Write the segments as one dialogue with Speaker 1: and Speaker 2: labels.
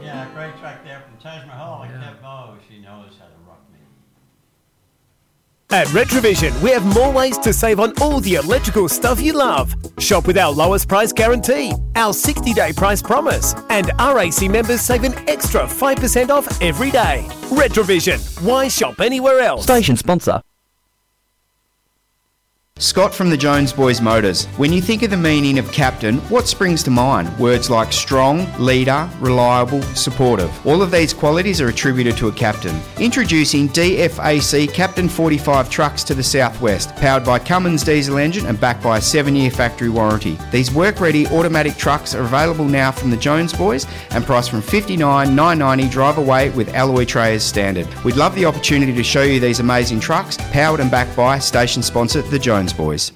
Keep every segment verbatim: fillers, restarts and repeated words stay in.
Speaker 1: Yeah, great track there from Taj Mahal and
Speaker 2: Yeah.
Speaker 1: Kev Mo. She knows how to rock me.
Speaker 3: At Retrovision, we have more ways to save on all the electrical stuff you love. Shop with our lowest price guarantee, our sixty-day price promise, and R A C members save an extra five percent off every day. Retrovision, why shop anywhere else?
Speaker 4: Station sponsor. Scott from the Jones Boys Motors. When you think of the meaning of captain, what springs to mind? Words like strong, leader, reliable, supportive. All of these qualities are attributed to a captain. Introducing D F A C Captain forty-five trucks to the southwest, powered by Cummins diesel engine and backed by a seven-year factory warranty. These work-ready automatic trucks are available now from the Jones Boys and priced from fifty-nine thousand nine hundred ninety dollars drive away with alloy tray as standard. We'd love the opportunity to show you these amazing trucks, powered and backed by station sponsor the Jones Boys.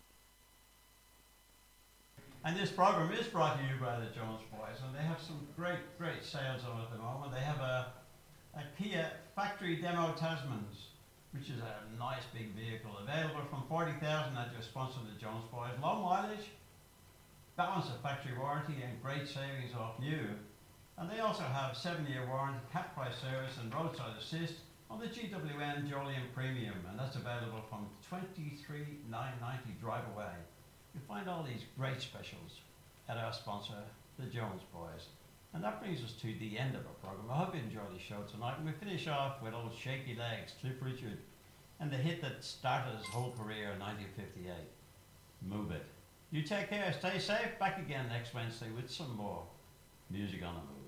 Speaker 1: And this program is brought to you by the Jones Boys, and they have some great, great sales on at the moment. They have a, a Kia factory demo Tasmans, which is a nice big vehicle, available from forty thousand dollars at your sponsor, the Jones Boys. Low mileage, balance of factory warranty, and great savings off new. And they also have seven-year warranty, cap price service, and roadside assist on the G W N Jolian Premium, and that's available from twenty-three thousand nine hundred ninety dollars drive away. You'll find all these great specials at our sponsor, the Jones Boys. And that brings us to the end of our program. I hope you enjoyed the show tonight. And we finish off with old Shaky Legs, Cliff Richard, and the hit that started his whole career in nineteen fifty-eight, Move It. You take care, stay safe. Back again next Wednesday with some more music on the move.